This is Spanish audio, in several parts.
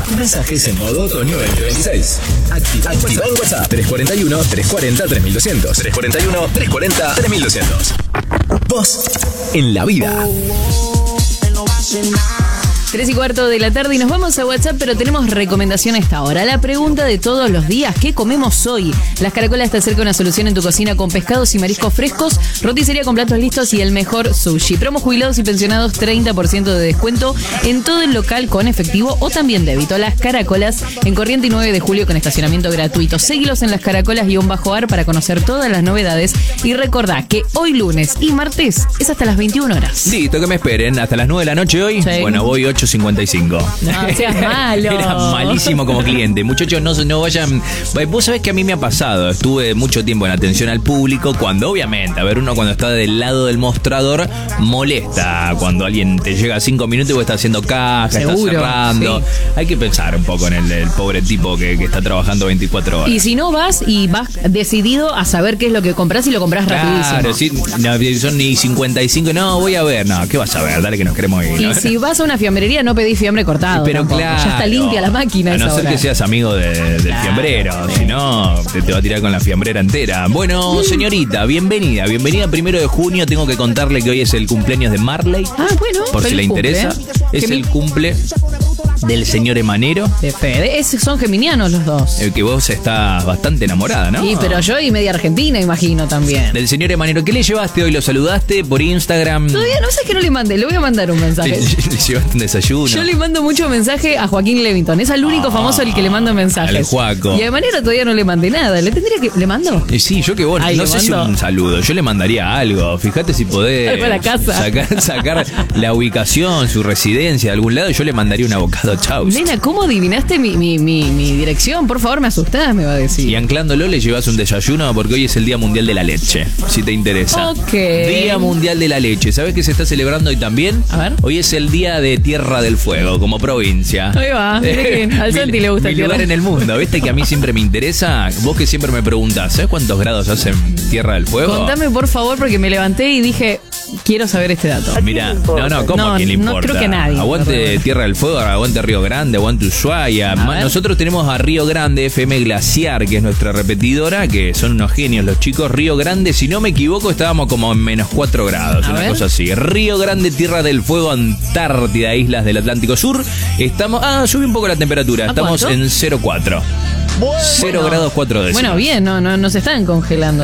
Mensajes en modo otoño 2026. Activa en WhatsApp 341-340-3200. 341-340-3200. Vos en la vida. 3:15 de la tarde y nos vamos a WhatsApp, pero tenemos recomendación a esta hora. La pregunta de todos los días: ¿qué comemos hoy? Las Caracolas te acerca una solución en tu cocina con pescados y mariscos frescos, roticería con platos listos y el mejor sushi. Promo jubilados y pensionados, 30% de descuento en todo el local con efectivo o también débito. Las Caracolas en Corriente y 9 de julio con estacionamiento gratuito. Seguilos en Las Caracolas_ar para conocer todas las novedades y recordá que hoy lunes y martes es hasta las 21 horas. Listo, que me esperen hasta las 9 de la noche hoy. Sí. Bueno, voy 8:55. No seas malo. Era malísimo como cliente. Muchachos, no vayan. Vos sabés que a mí me ha pasado. Estuve mucho tiempo en atención al público. Cuando obviamente, a ver, uno cuando está del lado del mostrador molesta cuando alguien te llega 5 minutos y vos estás haciendo caja, Seguro, estás cerrando. sí. Hay que pensar un poco en el pobre tipo que está trabajando 24 horas. Y si no vas decidido a saber qué es lo que compras y lo compras rapidísimo. Claro, sí, no, son ni 55. No, voy a ver. No, ¿qué vas a ver? Dale que nos queremos ir. Y ¿no? si vas a una fiambrería, no pedís fiambre cortado. Pero tampoco. claro, Ya está limpia la máquina. a no esa ser hora. que seas amigo del fiambrero, si no te va a tirar con la fiambrera entera. Bueno, señorita, bienvenida 1 de junio. Tengo que contarle que hoy es el cumpleaños de Marley. Ah, bueno. Por si feliz le cumple, interesa. ¿eh? Es el cumple del señor Emanero, De Fede. Son geminianos los dos. el que vos estás bastante enamorada, ¿no? Sí, pero yo y media argentina, imagino también. Del señor Emanero. ¿Qué le llevaste hoy? ¿Lo saludaste por Instagram? Todavía no sé que no le mandé, le voy a mandar un mensaje. ¿Le llevaste un desayuno? Yo le mando mucho mensaje a Joaquín Levington. Es el único famoso al que le mando mensajes. al Joaco. Y de manera todavía no le mandé nada. ¿Le tendría que...? ¿Le mando? Sí, yo que vos, Ay, no le sé si mando. un saludo, yo le mandaría algo. Fíjate si podés Algo a la casa. sacar la ubicación, su residencia de algún lado, yo le mandaría un abocado chaus. Nena, ¿cómo adivinaste mi dirección? Por favor, me asustás, me va a decir. Y anclándolo le llevas un desayuno porque hoy es el Día Mundial de la Leche, si te interesa. Ok. Día Mundial de la Leche. ¿Sabés qué se está celebrando hoy también? A ver. Hoy es el Día de Tierra del Fuego, como provincia. Ahí va, mire que al Santi le gusta mi Tierra. lugar en el mundo. ¿Viste que a mí siempre me interesa? Vos que siempre me preguntás, ¿sabés cuántos grados hace en Tierra del Fuego? Contame, por favor, porque me levanté y dije, quiero saber este dato. Mirá, no, ¿cómo No, a quién le no importa? creo que a nadie. Aguante Tierra del Fuego, aguante Río Grande, aguante Ushuaia. ver. Nosotros tenemos a Río Grande FM Glaciar, que es nuestra repetidora, que son unos genios los chicos. Río Grande, si no me equivoco, estábamos como en -4 grados, A una ver. cosa así. Río Grande, Tierra del Fuego, Antártida, islas del Atlántico Sur. Estamos, sube un poco la temperatura, ¿A estamos cuánto? en 0,4. 0 grados 4 décimas. Bueno, bien, no se están congelando.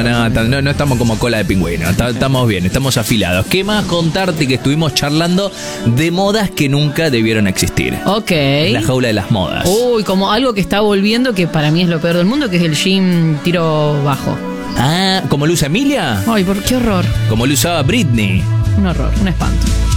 No estamos como cola de pingüino. Estamos bien, estamos afilados. ¿Qué más contarte que estuvimos charlando de modas que nunca debieron existir? Ok. La jaula de las modas. Uy, como algo que está volviendo, que para mí es lo peor del mundo, que es el gym tiro bajo. ¿Como lo usa Emilia? Ay, qué horror. Como lo usaba Britney. Un horror, un espanto.